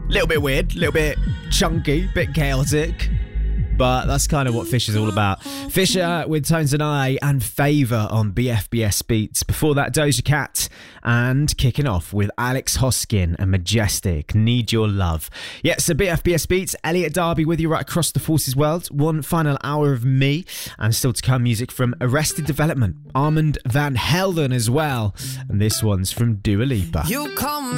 Little bit weird, little bit chunky, bit chaotic. But that's kind of what Fisher's all about. Fisher with Tones and I and Favour on BFBS Beats. Before that, Doja Cat. And kicking off with Alex Hoskin and Majestic, Need Your Love. Yeah, so BFBS Beats, Elliot Darby with you right across the Forces world. One final hour of me. And still to come music from Arrested Development, Armand Van Helden as well. And this one's from Dua Lipa. You come